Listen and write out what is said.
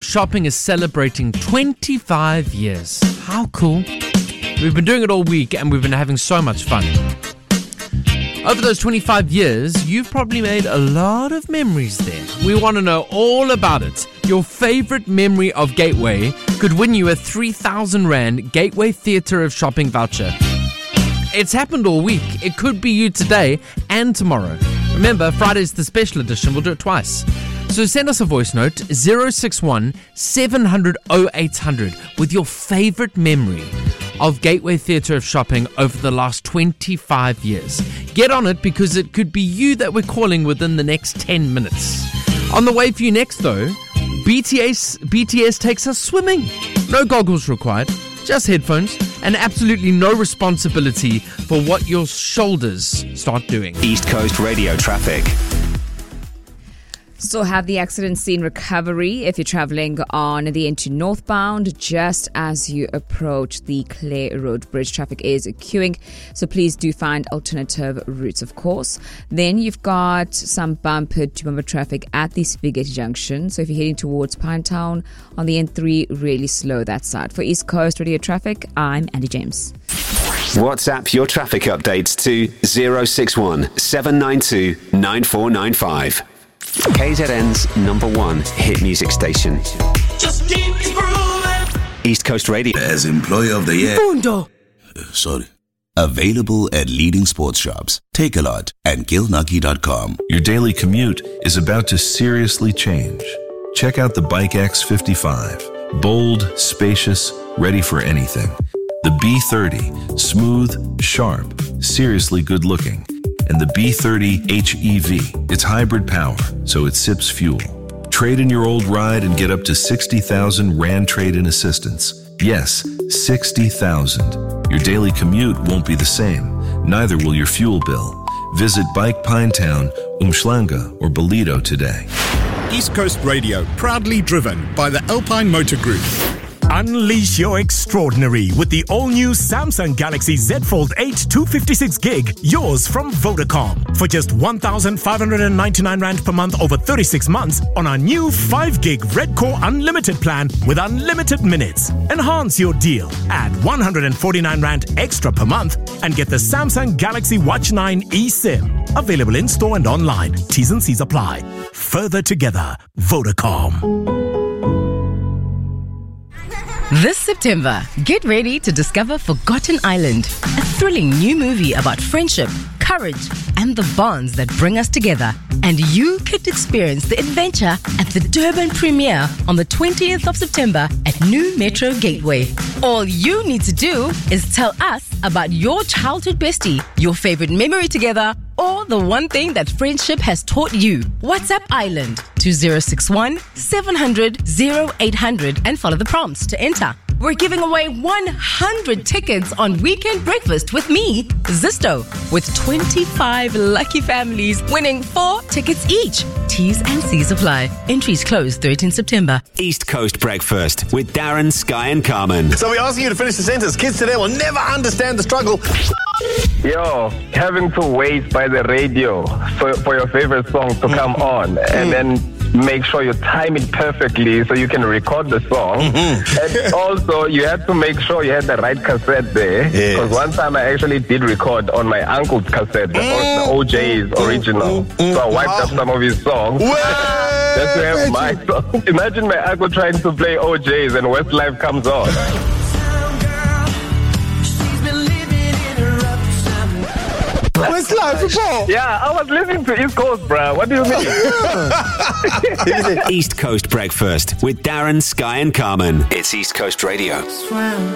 Shopping is celebrating 25 years. How cool. We've been doing it all week and we've been having so much fun. Over those 25 years, you've probably made a lot of memories there. We want to know all about it. Your favorite memory of Gateway could win you a 3,000 Rand Gateway Theatre of Shopping voucher. It's happened all week. It could be you today and tomorrow. Remember, Friday's the special edition. We'll do it twice. So send us a voice note, 061 700 0800, with your favorite memory of Gateway Theatre of Shopping over the last 25 years. Get on it because it could be you that we're calling within the next 10 minutes. On the way for you next, though, BTS takes us swimming. No goggles required, just headphones, and absolutely no responsibility for what your shoulders start doing. East Coast Radio traffic. Still have the accident scene recovery if you're travelling on the N2 northbound. Just as you approach the Clare Road Bridge, traffic is queuing, so please do find alternative routes, of course. Then you've got some bumper-to-bumper traffic at the Spigate Junction, so if you're heading towards Pinetown on the N3, really slow that side. For East Coast Radio traffic, I'm Andy James. WhatsApp your traffic updates to 061 792 9495. KZN's #1 hit music station. Just keep grooving. East Coast Radio. As Employer of the Year. Available at leading sports shops, Takealot and Gilnuggy.com. Your daily commute is about to seriously change. Check out the Bike X55. Bold, spacious, ready for anything. The B30, smooth, sharp, seriously good looking. And the B30 HEV. It's hybrid power, so it sips fuel. Trade in your old ride and get up to 60,000 Rand trade-in assistance. Yes, 60,000. Your daily commute won't be the same. Neither will your fuel bill. Visit Bike Pinetown, Umhlanga, or Bolido today. East Coast Radio, proudly driven by the Alpine Motor Group. Unleash your extraordinary with the all-new Samsung Galaxy Z Fold 8 256GB, yours from Vodacom. For just 1,599 Rand per month over 36 months on our new 5GB Red Core Unlimited plan with unlimited minutes. Enhance your deal. Add 149 Rand extra per month and get the Samsung Galaxy Watch 9 eSIM. Available in-store and online. T's and C's apply. Further together, Vodacom. This September, get ready to discover Forgotten Island, a thrilling new movie about friendship, courage, and the bonds that bring us together. And you could experience the adventure at the Durban premiere on the 20th of September at New Metro Gateway. All you need to do is tell us about your childhood bestie, your favorite memory together, or the one thing that friendship has taught you. WhatsApp Island to 061 700 0800 and follow the prompts to enter. We're giving away 100 tickets on Weekend Breakfast with me, Zisto, with 25 lucky families winning 4 tickets each. T's and C's apply. Entries close 13 September. East Coast Breakfast with Darren, Sky and Carmen. So we're asking you to finish the sentence. Kids today will never understand the struggle. Yo, having to wait by the radio for your favorite song to come on and then make sure you time it perfectly so you can record the song. And also, you had to make sure you had the right cassette there. Because one time I actually did record on my uncle's cassette, the OJ's original. So I wiped up some of his songs. Just to have my song. Imagine my uncle trying to play OJ's and Westlife comes on. Westlife report. Yeah, I was listening to East Coast, bruh. What do you mean? East Coast Breakfast with Darren, Sky and Carmen. It's East Coast Radio.